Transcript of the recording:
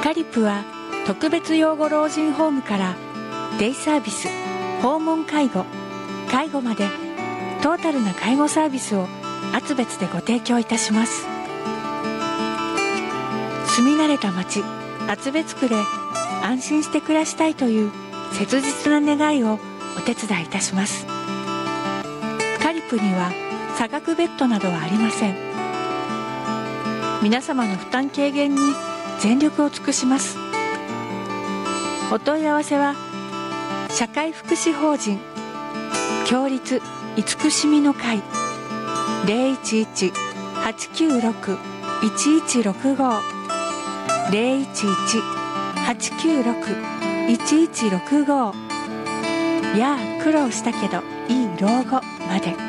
カリプは特別養護老人ホームからデイサービス、訪問介護、介護までトータルな介護サービスを厚別でご提供いたします。住み慣れた町厚別区で安心して暮らしたいという切実な願いをお手伝いいたします。カリプには差額ベッドなどはありません。皆様の負担軽減に全力を尽くします。お問い合わせは社会福祉法人共立慈しみの会 011-896-1165 011-896-1165 やあ苦労したけどいい老後まで。